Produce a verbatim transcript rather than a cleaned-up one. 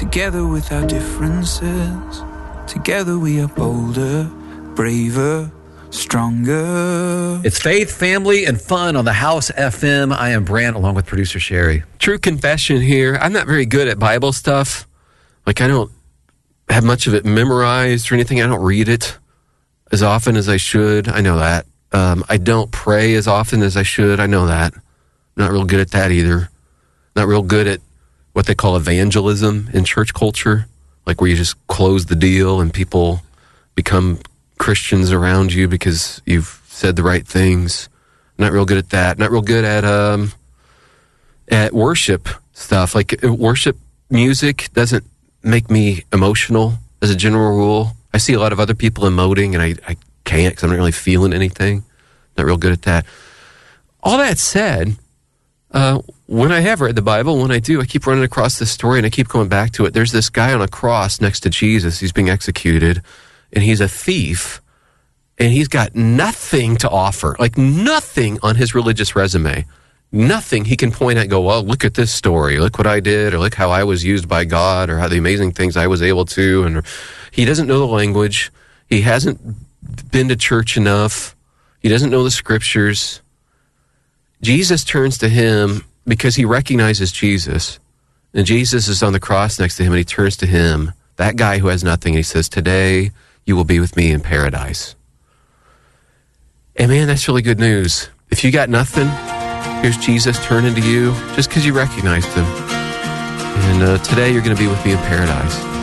Together with our differences, together we are bolder, braver, stronger. It's faith, family, and fun on the House F M. I am Brant, along with producer Sherry. True confession here. I'm not very good at Bible stuff. Like, I don't have much of it memorized or anything. I don't read it as often as I should. I know that. Um, I don't pray as often as I should. I know that. Not real good at that either. Not real good at what they call evangelism in church culture, like where you just close the deal and people become Christians around you because you've said the right things. Not real good at that. Not real good at um, at worship stuff. Like worship music doesn't make me emotional as a general rule. I see a lot of other people emoting, and I, I can't because I'm not really feeling anything. Not real good at that. All that said, uh, when I have read the Bible, when I do, I keep running across this story, and I keep going back to it. There's this guy on a cross next to Jesus. He's being executed, and he's a thief, and he's got nothing to offer, like nothing on his religious resume. Nothing he can point at and go, well, look at this story. Look what I did, or look how I was used by God, or how the amazing things I was able to. And he doesn't know the language. He hasn't been to church enough. He doesn't know the scriptures. Jesus turns to him because he recognizes Jesus. And Jesus is on the cross next to him, and he turns to him, that guy who has nothing, and he says, today you will be with me in paradise. And man, that's really good news. If you got nothing, here's Jesus turning to you just because you recognized him. And uh, today you're going to be with me in paradise.